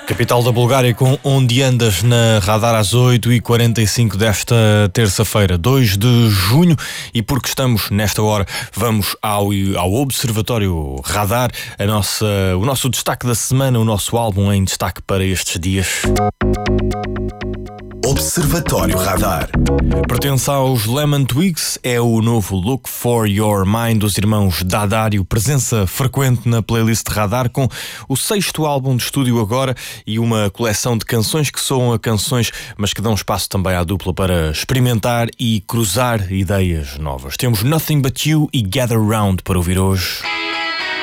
Capital da Bulgária, com Onde Andas na Radar às 8h45 desta terça-feira, 2 de junho, e porque estamos nesta hora, vamos ao Observatório Radar, o nosso destaque da semana, o nosso álbum em destaque para estes dias. Observatório Radar. Pertence aos Lemon Twigs, é o novo Look for Your Mind dos irmãos Daddario, presença frequente na playlist Radar, com o 6º álbum de estúdio agora e uma coleção de canções que soam a canções, mas que dão espaço também à dupla para experimentar e cruzar ideias novas. Temos Nothing But You e Gather Round para ouvir hoje.